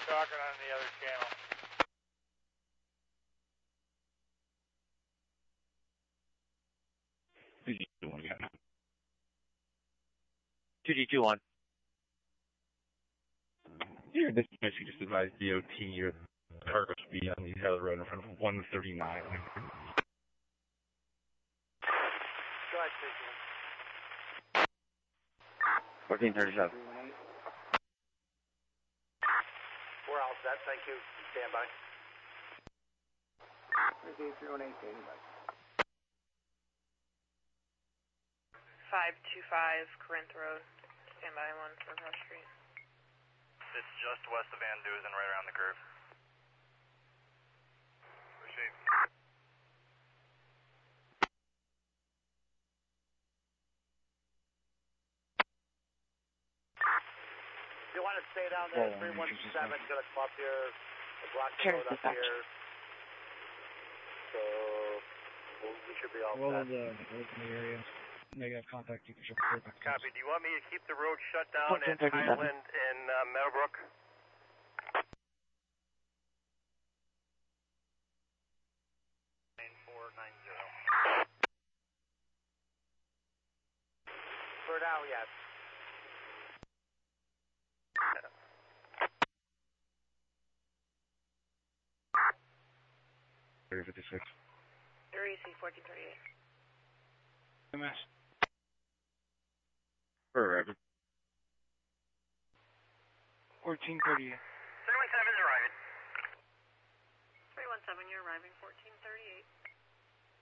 talking on the other channel. 2G21. Here, this message just advised DOT your cargo speed on the other road in front of 139. Go ahead, 1437. We're all set. Thank you. Stand by. 318, 525 Corinth Road. Stand by 1 for Cross Street. It's just west of Van Dusen, right around the curve. Appreciate. You want to stay down there? 317 going to come up here. The block the road up here. So we should be all set. All of the area. Negative contact. You can show Copy. Do you want me to keep the road shut down at Highland and Meadowbrook? For now, yes. Area 56. 3C 1438. MS. For Rapid. 1438. 317 is arriving. 317, you're arriving 1438.